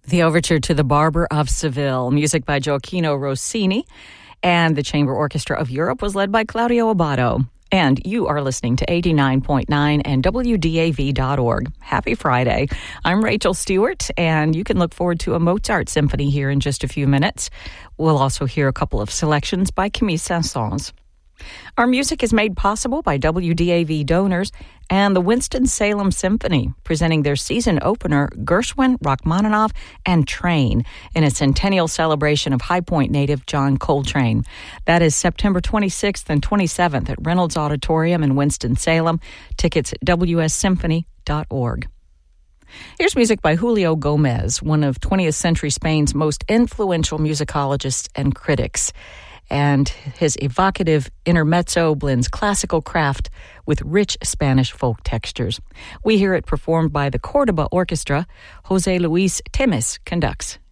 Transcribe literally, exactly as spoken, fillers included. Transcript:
The overture to The Barber of Seville, music by Gioacchino Rossini, and the Chamber Orchestra of Europe was led by Claudio Abbado. And you are listening to eighty-nine point nine and W D A V dot org. Happy Friday. I'm Rachel Stewart, and you can look forward to a Mozart symphony here in just a few minutes. We'll also hear a couple of selections by Camille Saint-Saëns. Our music is made possible by W D A V donors and the Winston-Salem Symphony, presenting their season opener, Gershwin, Rachmaninoff, and Train, in a centennial celebration of High Point native John Coltrane. That is September twenty-sixth and twenty-seventh at Reynolds Auditorium in Winston-Salem. Tickets at W S symphony dot org. Here's music by Julio Gomez, one of twentieth century Spain's most influential musicologists and critics. And his evocative intermezzo blends classical craft with rich Spanish folk textures. We hear it performed by the Cordoba Orchestra. José Luis Temes conducts.